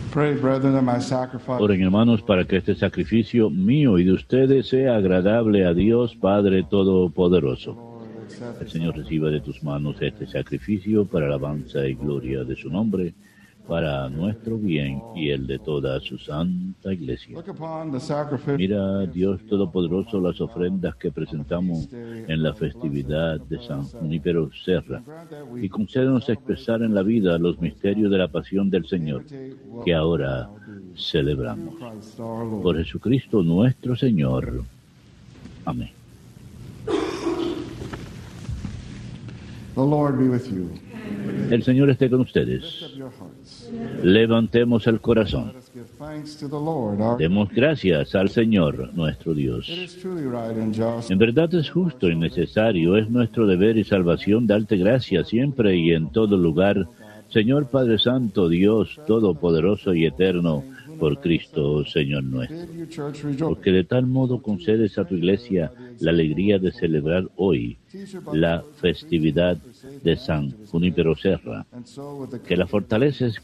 Pray, brethren, that my sacrifice Oren, hermanos, para que este sacrificio mío y de ustedes sea agradable a Dios Padre Todopoderoso. El Señor reciba de tus manos este sacrificio para alabanza y gloria de su nombre, para nuestro bien y el de toda su santa iglesia. look upon the sacrifice Mira, Dios Todopoderoso, las ofrendas que presentamos en la festividad de San Junípero Serra, y concédenos expresar en la vida los misterios de la pasión del Señor, que ahora celebramos. Christ our Lord. Por Jesucristo nuestro Señor. Amén. The Lord be with you. El Señor esté con Lift ustedes. up your hearts. Levantemos el corazón. Let us give thanks to the Lord. Our Demos gracias al Señor nuestro Dios. It is truly right and just. En verdad es justo y necesario, es nuestro deber y salvación darte gracias siempre y en todo lugar, Señor Padre Santo, Dios Todopoderoso y Eterno, por Cristo, Señor nuestro. Bid you, church, rejoice. Porque de tal modo concedes a tu iglesia la alegría de celebrar hoy la festividad de San Junípero Serra, And so with the que la fortaleces